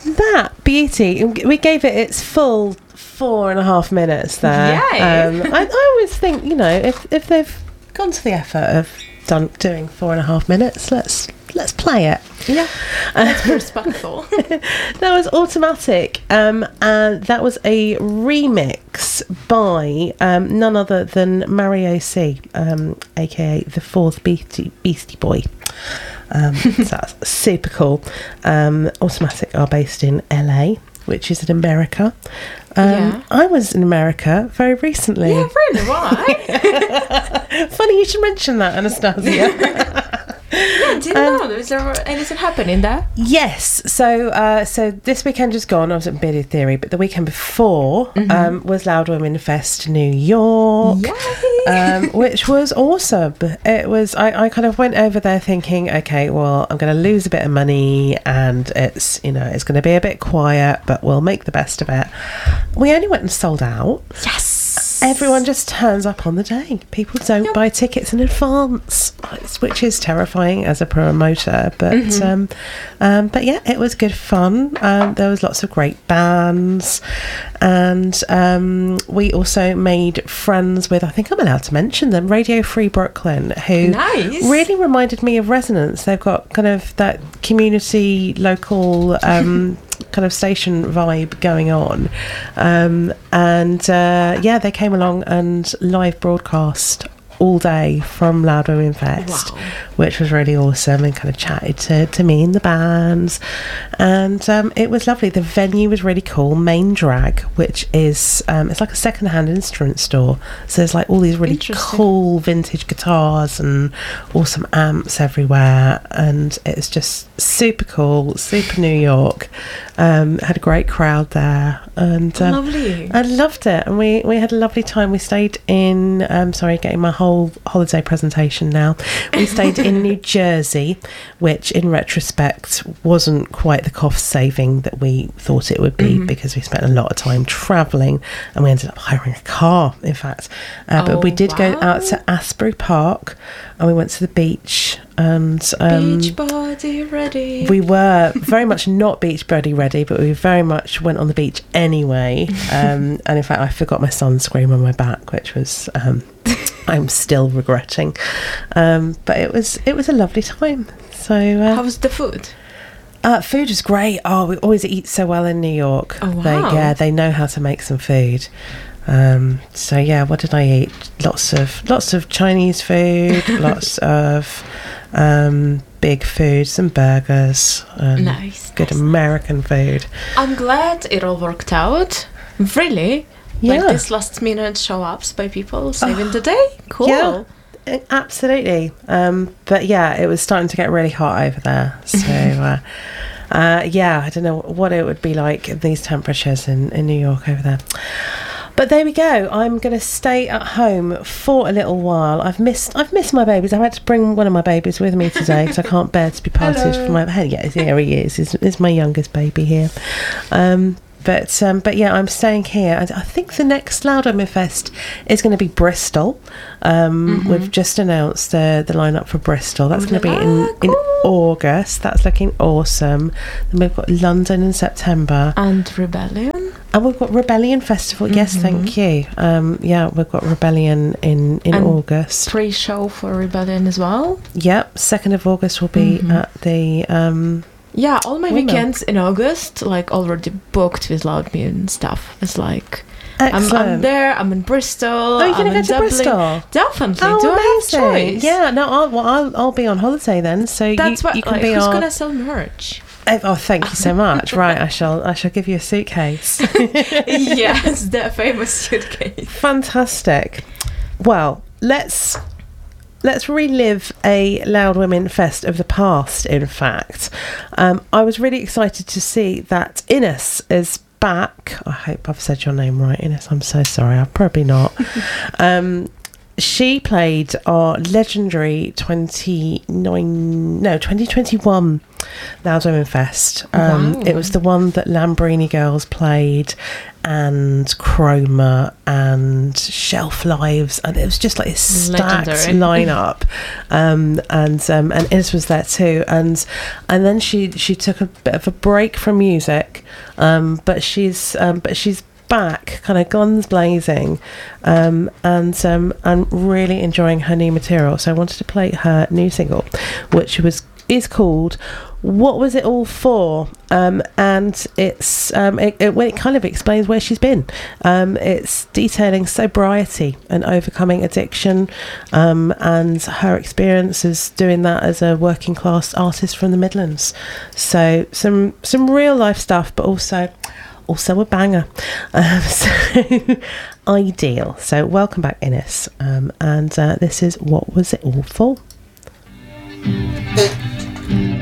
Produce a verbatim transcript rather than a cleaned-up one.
that beauty, we gave it its full four and a half minutes there. Um, I, I always think, you know, if if they've gone to the effort of done doing four and a half minutes, let's let's play it. Yeah, that's respectful. That was Automatic, um, and that was a remix by um, none other than Mario C, um, aka the fourth Beastie, Beastie Boy. Um, so that's super cool. Um, Automatic are based in L A, which is in America. Um, yeah. I was in America very recently. Yeah, really? Why? Funny you should mention that, Anastasia. Yeah, didn't um, know. Is there anything happening there? Yes. So, uh, so this weekend just gone. I was at Bearded Theory, but the weekend before mm-hmm. um, was Loud Women Fest New York, um, which was awesome. It was. I, I kind of went over there thinking, okay, well, I'm going to lose a bit of money, and it's you know it's going to be a bit quiet, but we'll make the best of it. We only went and sold out. Yes. Everyone just turns up on the day. People don't yep. buy tickets in advance, which is terrifying as a promoter. But mm-hmm. um, um, but yeah, it was good fun. Um, there was lots of great bands, and um, we also made friends with, I think I'm allowed to mention them, Radio Free Brooklyn, who nice. really reminded me of Resonance. They've got kind of that community, local um, kind of station vibe going on, um, and uh, yeah, they came along and live broadcast all day from Loud Women Fest, wow. which was really awesome, and kind of chatted to, to me and the bands, and um, it was lovely. The venue was really cool. Main Drag, which is um, it's like a second-hand instrument store, so there's like all these really cool vintage guitars and awesome amps everywhere, and it's just super cool, super New York. Um, had a great crowd there, and um, lovely. I loved it, and we, we had a lovely time. We stayed in um, sorry getting my whole holiday presentation now. We stayed in New Jersey, which in retrospect wasn't quite the cost saving that we thought it would be, mm-hmm. because we spent a lot of time travelling, and we ended up hiring a car, in fact. Uh, oh, but we did wow. go out to Asbury Park, and we went to the beach, and um, beach body ready. We were very much not beach body ready, but we very much went on the beach anyway. Um, and in fact, I forgot my sunscreen on my back, which was um, I'm still regretting. Um, but it was it was a lovely time. So uh, how was the food? Uh, food was great. Oh, we always eat so well in New York. Oh wow! They, yeah, they know how to make some food. Um, so yeah, what did I eat? Lots of lots of Chinese food, lots of um, big food, some burgers, and nice, good nice, American food. I'm glad it all worked out. Really, yeah. Like this last minute show ups by people saving oh, the day. Cool. Yeah, absolutely. Um, but yeah, it was starting to get really hot over there. So. uh, uh, yeah, I don't know what it would be like in these temperatures in, in New York over there. But there we go. I'm going to stay at home for a little while. I've missed I've missed my babies. I had to bring one of my babies with me today because I can't bear to be parted from my head. Yeah, here he is. This is my youngest baby here. Um, but um, but yeah, I'm staying here. I, I think the next Loud Women Fest is going to be Bristol. Um, mm-hmm. We've just announced the the lineup for Bristol. That's going to be in, in August. That's looking awesome. Then we've got London in September. And Rebellion. And we've got Rebellion Festival. Mm-hmm. Yes, thank you. Um, yeah, we've got Rebellion in, in and August. Pre-show for Rebellion as well. Yep, second of August will be mm-hmm. at the... Um, yeah, all my Women. weekends in August, like already booked with Loud Women stuff. It's like... I'm, I'm there. I'm in Bristol. Oh, you're going to go to Dublin. Bristol? Definitely. Oh, Do amazing. I have choice? Yeah, no, I'll, well, I'll, I'll be on holiday then. So that's you, what. you can like, be who's on. going to sell merch? Oh, thank you so much. Right, I shall. I shall give you a suitcase. Yes, the famous suitcase. Fantastic. Well, let's. Let's relive a Loud Women Fest of the past, in fact. Um, I was really excited to see that Ines is back. I hope I've said your name right, Ines. I'm so sorry. I'm probably not. um, she played our legendary twenty-nine no twenty twenty-one Loud Women Fest. Um, wow. It was the one that Lambrini Girls played, and Chroma and Shelf Lives, and it was just like a stacked Legendary. lineup. um, and um, and Iz was there too, and and then she she took a bit of a break from music, um, but she's um, but she's back, kind of guns blazing, um, and um, and really enjoying her new material. So I wanted to play her new single, which was is called "What Was It All For?" Um, and it's um, it, it, well, it kind of explains where she's been. Um, it's detailing sobriety and overcoming addiction, um, and her experiences doing that as a working class artist from the Midlands. So some some real life stuff, but also. Also a banger. Um, so ideal. So welcome back, Innes. Um, and uh, this is What Was It All For?